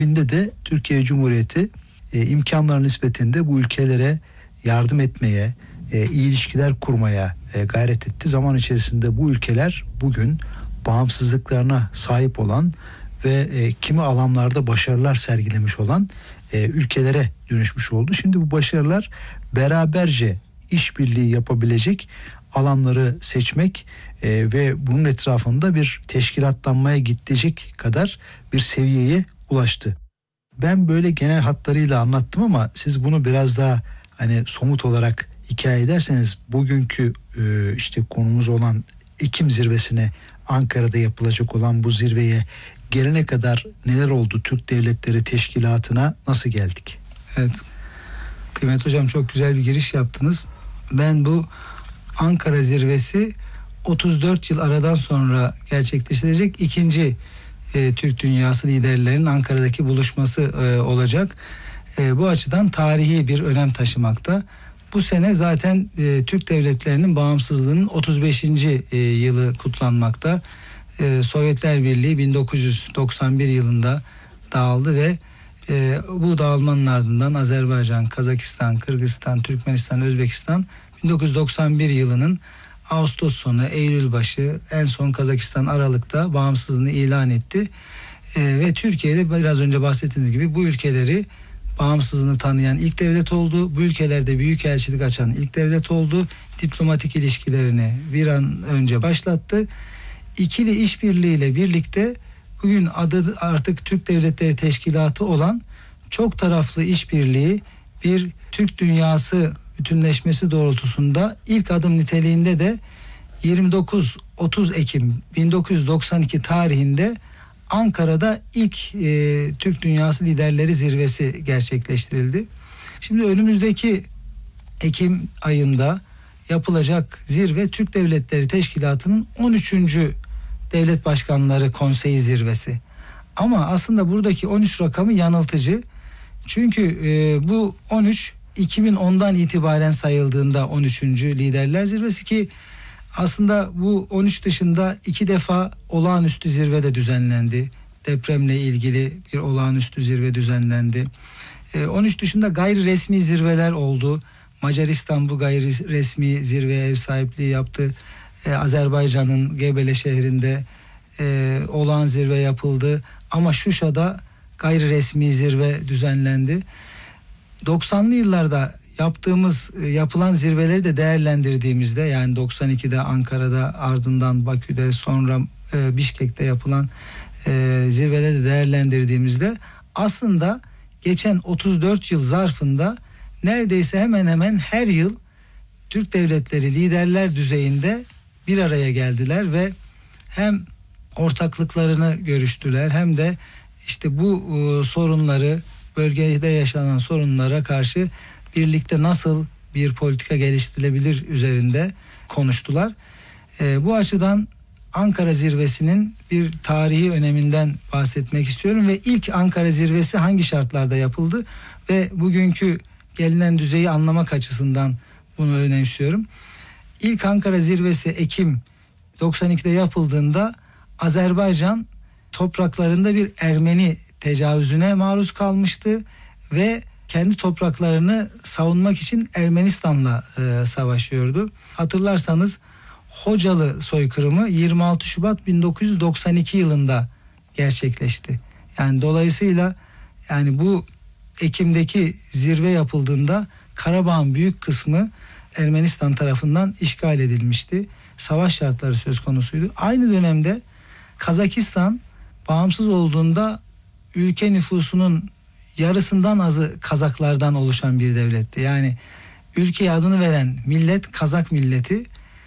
de Türkiye Cumhuriyeti imkanları nispetinde bu ülkelere yardım etmeye, iyi ilişkiler kurmaya gayret etti. Zaman içerisinde bu ülkeler bugün bağımsızlıklarına sahip olan ve kimi alanlarda başarılar sergilemiş olan ülkelere dönüşmüş oldu. Şimdi bu başarılar beraberce işbirliği yapabilecek alanları seçmek ve bunun etrafında bir teşkilatlanmaya gidecek kadar bir seviyeye ulaştı. Ben böyle genel hatlarıyla anlattım ama siz bunu biraz daha hani somut olarak hikaye ederseniz bugünkü işte konumuz olan Ekim zirvesine, Ankara'da yapılacak olan bu zirveye gelene kadar neler oldu? Türk Devletleri Teşkilatı'na nasıl geldik? Evet. Kıymet Hocam, çok güzel bir giriş yaptınız. Ben bu Ankara zirvesi 34 yıl aradan sonra gerçekleştirecek ikinci Türk dünyası liderlerinin Ankara'daki buluşması olacak. Bu açıdan tarihi bir önem taşımakta. Bu sene zaten Türk devletlerinin bağımsızlığının 35. yılı kutlanmakta. Sovyetler Birliği 1991 yılında dağıldı ve bu dağılmanın ardından Azerbaycan, Kazakistan, Kırgızistan, Türkmenistan, Özbekistan 1991 yılının Ağustos sonu, Eylül başı, en son Kazakistan Aralık'ta bağımsızlığını ilan etti. Ve Türkiye'de biraz önce bahsettiğiniz gibi bu ülkeleri bağımsızlığını tanıyan ilk devlet oldu. Bu ülkelerde büyükelçilik açan ilk devlet oldu. Diplomatik ilişkilerini bir an önce başlattı. İkili işbirliğiyle birlikte bugün adı artık Türk Devletleri Teşkilatı olan çok taraflı işbirliği, bir Türk dünyası bütünleşmesi doğrultusunda ilk adım niteliğinde de 29-30 Ekim 1992 tarihinde Ankara'da ilk Türk Dünyası Liderleri Zirvesi gerçekleştirildi. Şimdi önümüzdeki Ekim ayında yapılacak zirve Türk Devletleri Teşkilatı'nın 13. Devlet Başkanları Konseyi Zirvesi. Ama aslında buradaki 13 rakamı yanıltıcı. Çünkü bu 13 2010'dan itibaren sayıldığında 13. Liderler Zirvesi, ki aslında bu 13 dışında 2 defa olağanüstü zirve de düzenlendi. Depremle ilgili bir olağanüstü zirve düzenlendi. 13 dışında gayri resmi zirveler oldu. Macaristan bu gayri resmi zirveye ev sahipliği yaptı. Azerbaycan'ın Gebele şehrinde olağan zirve yapıldı. Ama Şuşa'da gayri resmi zirve düzenlendi. 90'lı yıllarda yapılan zirveleri de değerlendirdiğimizde, yani 92'de Ankara'da, ardından Bakü'de, sonra Bişkek'te yapılan zirveleri de değerlendirdiğimizde aslında geçen 34 yıl zarfında neredeyse hemen hemen her yıl Türk devletleri liderler düzeyinde bir araya geldiler ve hem ortaklıklarını görüştüler hem de işte bu sorunları, bölgede yaşanan sorunlara karşı birlikte nasıl bir politika geliştirilebilir üzerinde konuştular. Bu açıdan Ankara zirvesinin bir tarihi öneminden bahsetmek istiyorum ve ilk Ankara zirvesi hangi şartlarda yapıldı ve bugünkü gelinen düzeyi anlamak açısından bunu önemsiyorum. İlk Ankara zirvesi Ekim 92'de yapıldığında Azerbaycan topraklarında bir Ermeni tecavüzüne maruz kalmıştı ve kendi topraklarını savunmak için Ermenistan'la savaşıyordu. Hatırlarsanız Hocalı soykırımı 26 Şubat 1992 yılında gerçekleşti. Yani dolayısıyla bu Ekim'deki zirve yapıldığında Karabağ'ın büyük kısmı Ermenistan tarafından işgal edilmişti. Savaş şartları söz konusuydu. Aynı dönemde Kazakistan bağımsız olduğunda ülke nüfusunun yarısından azı Kazaklardan oluşan bir devletti. Yani ülkeye adını veren millet Kazak milleti,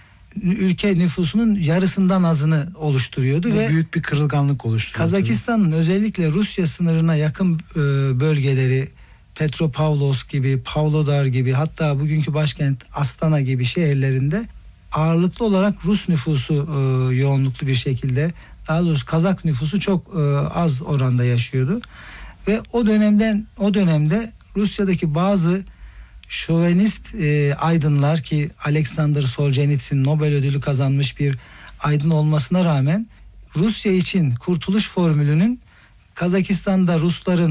ülke nüfusunun yarısından azını oluşturuyordu. Bu ve büyük bir kırılganlık oluşturuyor. Kazakistan'ın özellikle Rusya sınırına yakın bölgeleri, Petropavlovsk gibi, Pavlodar gibi, hatta bugünkü başkent Astana gibi şehirlerinde ağırlıklı olarak Rus nüfusu yoğunluklu bir şekilde, daha doğrusu Kazak nüfusu çok az oranda yaşıyordu. Ve o dönemde Rusya'daki bazı şovenist aydınlar, ki Alexander Solzhenitsyn Nobel ödülü kazanmış bir aydın olmasına rağmen Rusya için kurtuluş formülünün Kazakistan'da Rusların